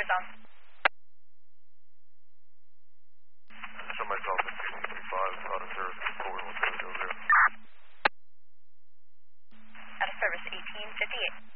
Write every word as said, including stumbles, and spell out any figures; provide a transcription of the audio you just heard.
zone. Somebody call fifteen one three five, out of service four one seven zero zero. Out of service eighteen fifty-eight.